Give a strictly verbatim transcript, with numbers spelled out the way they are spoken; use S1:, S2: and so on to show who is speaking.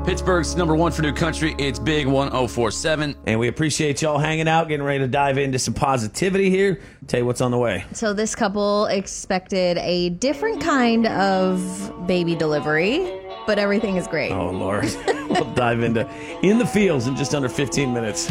S1: Pittsburgh's number one for new country. It's Big one oh four seven.
S2: And we appreciate y'all hanging out, getting ready to dive into some positivity here. Tell you what's on the way.
S3: So this couple expected a different kind of baby delivery, but everything is great.
S2: Oh, Lord. We'll dive into In the Fields in just under fifteen minutes.